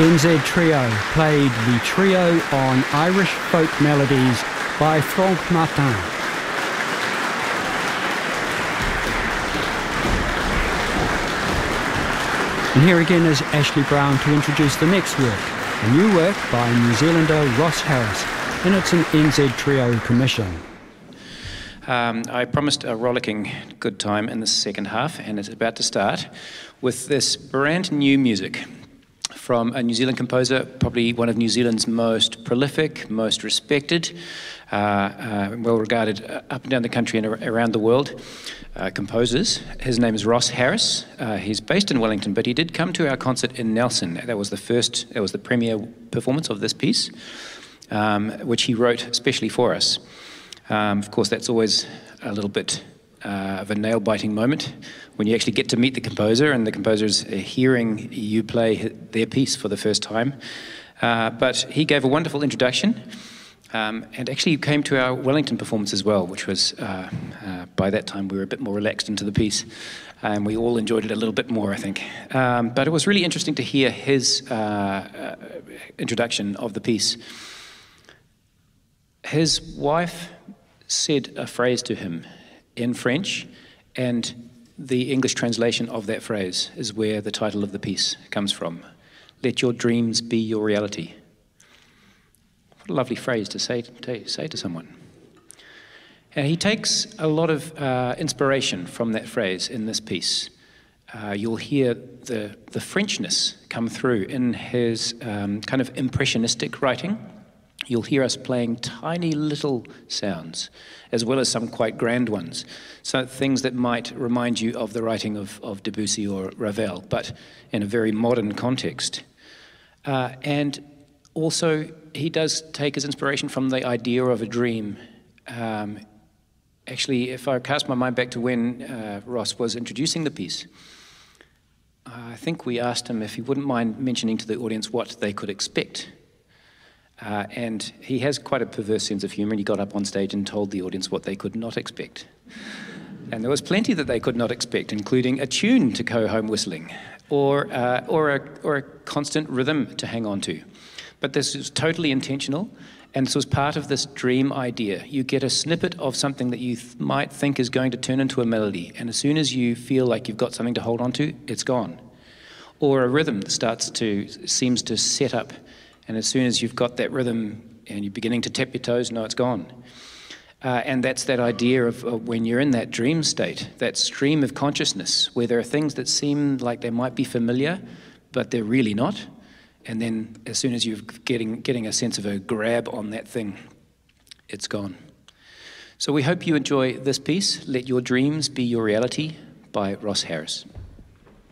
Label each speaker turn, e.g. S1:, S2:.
S1: NZ Trio played the trio on Irish folk melodies by Franck Martin. And here again is Ashley Brown to introduce the next work, a new work by New Zealander Ross Harris, and it's an NZ Trio commission.
S2: I promised a rollicking good time in the second half, and it's about to start with this brand new music from a New Zealand composer, probably one of New Zealand's most prolific, most respected, well regarded up and down the country and around the world composers. His name is Ross Harris. He's based in Wellington, but he did come to our concert in Nelson. That was the premiere performance of this piece, which he wrote especially for us. Of course, that's always a little bit of a nail-biting moment when you actually get to meet the composer and the composer's hearing you play their piece for the first time. But he gave a wonderful introduction, and actually came to our Wellington performance as well, which was, by that time, we were a bit more relaxed into the piece, and we all enjoyed it a little bit more, I think. But it was really interesting to hear his introduction of the piece. His wife said a phrase to him in French, and the English translation of that phrase is where the title of the piece comes from. Let your dreams be your reality. What a lovely phrase to say to someone. And he takes a lot of inspiration from that phrase in this piece. You'll hear the Frenchness come through in his kind of impressionistic writing. You'll hear us playing tiny little sounds, as well as some quite grand ones. So things that might remind you of the writing of Debussy or Ravel, but in a very modern context. And also, he does take his inspiration from the idea of a dream. Actually, if I cast my mind back to when Ross was introducing the piece, I think we asked him if he wouldn't mind mentioning to the audience what they could expect. And he has quite a perverse sense of humour, and he got up on stage and told the audience what they could not expect. And there was plenty that they could not expect, including a tune to go home whistling, or a constant rhythm to hang on to. But this is totally intentional, and this was part of this dream idea. You get a snippet of something that you might think is going to turn into a melody, and as soon as you feel like you've got something to hold on to, it's gone. Or a rhythm that seems to set up, and as soon as you've got that rhythm and you're beginning to tap your toes, no, it's gone. And that's that idea of when you're in that dream state, that stream of consciousness, where there are things that seem like they might be familiar, but they're really not. And then as soon as you're getting a sense of a grab on that thing, it's gone. So we hope you enjoy this piece, Let Your Dreams Be Your Reality, by Ross Harris.